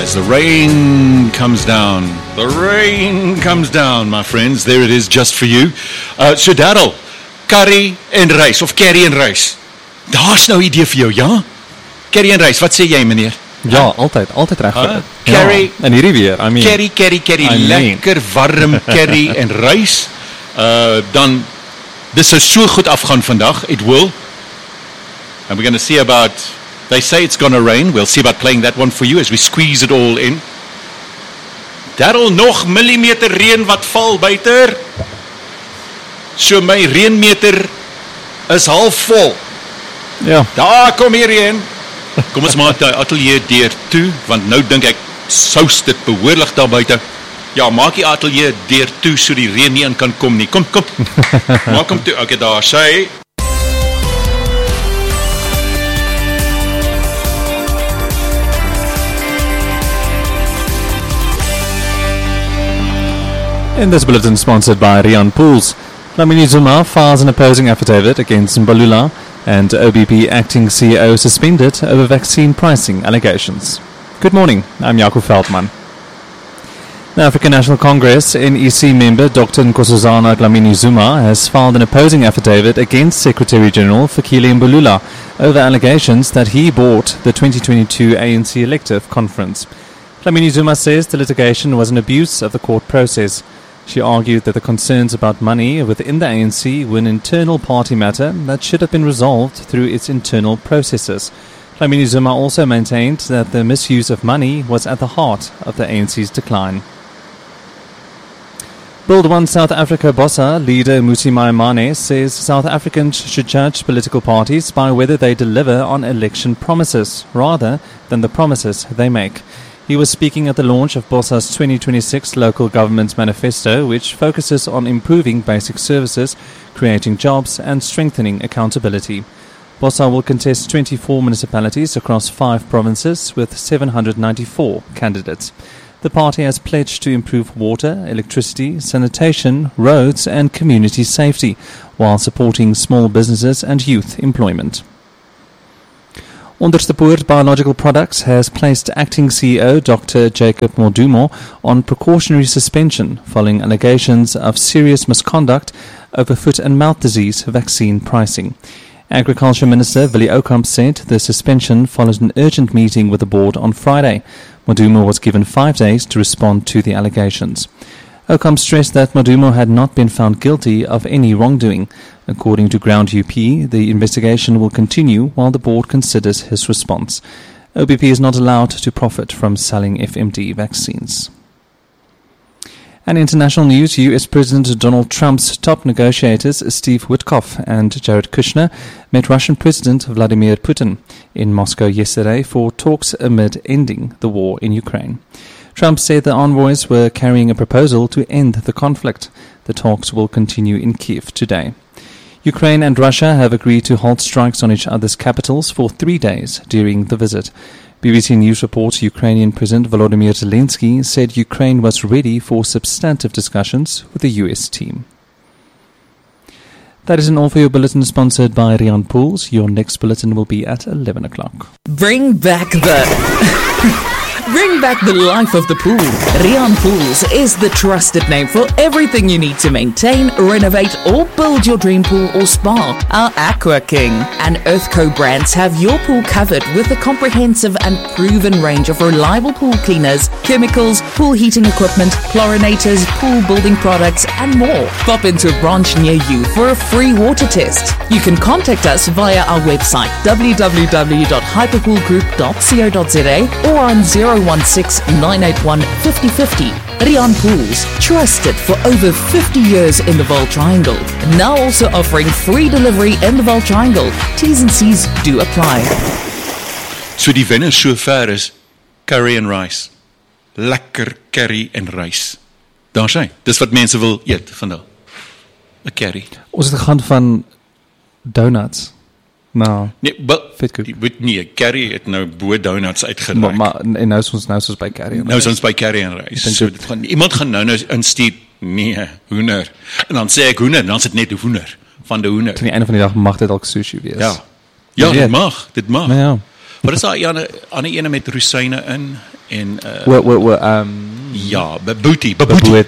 as the rain comes down. The rain comes down, my friends. There it is, just for you. So Darryl, curry en rys, of curry en rys. Daar's nou 'n idee vir jou, ja? Curry en rys, wat sê jy, meneer? Ja, altyd reg. Curry, en hierdie weer, I mean. Curry, lekker warm curry en rys. Dan, dis sou so goed afgaan vandag, it will. And we're going to see about, they say it's going to rain. We'll see about playing that one for you as we squeeze it all in. Darryl, nog millimeter reën wat val buiter. So my reënmeter is half vol. Ja. Daar kom hier reën. Kom ons maak die ateljee deur toe, want nou dink ek sous dit behoorlik daar buite. Ja, maak die ateljee deur toe so die reën nie in kan kom nie. Kom. Maak hom toe. Okay, daar sê. In this bulletin sponsored by Rian Pools, Dlamini Zuma files an opposing affidavit against Mbalula and OBP acting CEO suspended over vaccine pricing allegations. Good morning, I'm Jaco Veldman. The African National Congress NEC member Dr. Nkosazana Dlamini Zuma has filed an opposing affidavit against Secretary General Fikile Mbalula over allegations that he bought the 2022 ANC elective conference. Dlamini Zuma says the litigation was an abuse of the court process. She argued that the concerns about money within the ANC were an internal party matter that should have been resolved through its internal processes. Dlamini Zuma also maintained that the misuse of money was at the heart of the ANC's decline. Build One South Africa Bossa leader Musi Maimane says South Africans should judge political parties by whether they deliver on election promises, rather than the promises they make. He was speaking at the launch of Bossa's 2026 Local Government Manifesto, which focuses on improving basic services, creating jobs and strengthening accountability. Bossa will contest 24 municipalities across 5 provinces with 794 candidates. The party has pledged to improve water, electricity, sanitation, roads and community safety, while supporting small businesses and youth employment. Onderstepoort Biological Products has placed acting CEO Dr. Jacob Modumo on precautionary suspension following allegations of serious misconduct over foot and mouth disease vaccine pricing. Agriculture Minister Willie Oukamp said the suspension followed an urgent meeting with the board on Friday. Modumo was given 5 days to respond to the allegations. Oukamp stressed that Modumo had not been found guilty of any wrongdoing. According to Ground UP, the investigation will continue while the board considers his response. OBP is not allowed to profit from selling FMD vaccines. And international news, US President Donald Trump's top negotiators Steve Witkoff and Jared Kushner met Russian President Vladimir Putin in Moscow yesterday for talks amid ending the war in Ukraine. Trump said the envoys were carrying a proposal to end the conflict. The talks will continue in Kiev today. Ukraine and Russia have agreed to halt strikes on each other's capitals for 3 days during the visit. BBC News reports Ukrainian President Volodymyr Zelensky said Ukraine was ready for substantive discussions with the US team. That is an all for your bulletin sponsored by Rian Pools. Your next bulletin will be at 11 o'clock. Bring back the life of the pool. Rian Pools is the trusted name for everything you need to maintain, renovate or build your dream pool or spa. Our Aqua King and Earthco brands have your pool covered with a comprehensive and proven range of reliable pool cleaners, chemicals, pool heating equipment, chlorinators, pool building products and more. Pop into a branch near you for a free water test. You can contact us via our website www.hyperpoolgroup.co.za or on 016-981-5050. Rian Pools, trusted for over 50 years in the Vaal Triangle. Now also offering free delivery in the Vaal Triangle. T's and C's do apply. So die wenner so ver is curry and rice. Lekker curry en rys. Daar sê, dis wat mense wil eet vandag. 'n Curry. Ons het gegaan van donuts. Nou, nee, curry het nou bo donuts uitgereik. Maar en nou is ons by curry. Nou is ons by curry en rys. So iemand gaan nou instuur, nee, hoender. En dan sê ek hoender, dan is dit net hoender van die hoender. Aan die einde van die dag mag dit ook sushi wees. Ja, dit mag. Maar ja. Wat is daai ander ene met rosyne in en Boetie.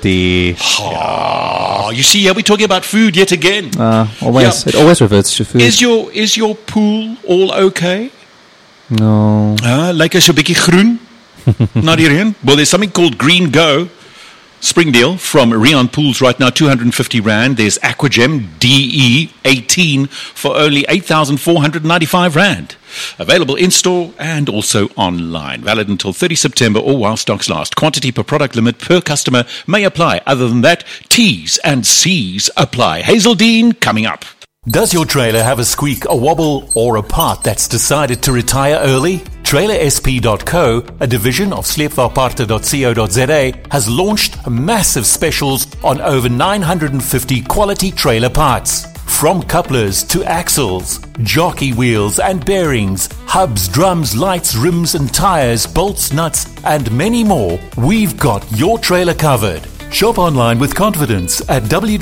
You see, here we're talking about food yet again. It always reverts to food. Is your pool all okay? No. Lyk as 'n bietjie groen na die reën. Well, there's something called Green Go Springdale from Rion Pools right now, 250 Rand. There's Aquagem DE 18 for only 8,495 Rand. Available in-store and also online. Valid until 30 September or while stocks last. Quantity per product limit per customer may apply. Other than that, T's and C's apply. Hazeldean coming up. Does your trailer have a squeak, a wobble, or a part that's decided to retire early? TrailerSP.co, a division of sleepvaartparte.co.za, has launched massive specials on over 950 quality trailer parts. From couplers to axles, jockey wheels and bearings, hubs, drums, lights, rims and tires, bolts, nuts, and many more, we've got your trailer covered. Shop online with confidence at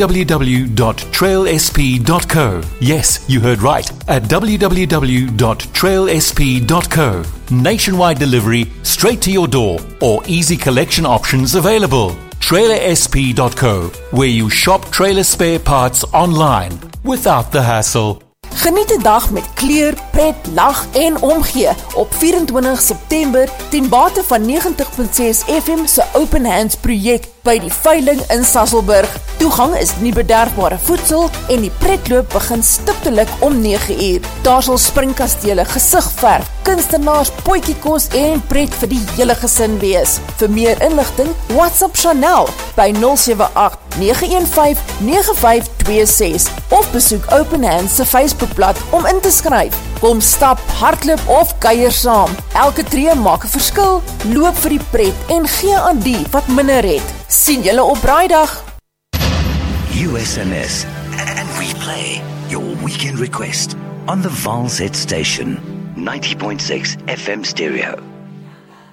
www.trailsp.co. Yes, you heard right, at www.trailsp.co. Nationwide delivery straight to your door or easy collection options available. TrailerSP.co, where you shop trailer spare parts online without the hassle. Geniet 'n dag met kleur, pret, lag en omgee op 24 September ten bate van 90.6 FM se Open Hands projek by die veiling in Sasolburg. Toegang is nie bederfbare voedsel en die pretloop begin stiptelik om 9 uur. Daar sal springkastele, gesigverf, kunstenaars, potjiekos en pret vir die hele gesin wees. Vir meer inligting, WhatsApp Chanel by 078 915 9526 of besoek Open Hands se Facebookblad om in te skryf. Kom stap, hardloop of kuier saam. Elke tree maak 'n verskil. Loop vir die pret en gee aan die wat minder het. Sien julle op Braaidag. USMS and replay your weekend request on the Valset station 90.6 FM stereo.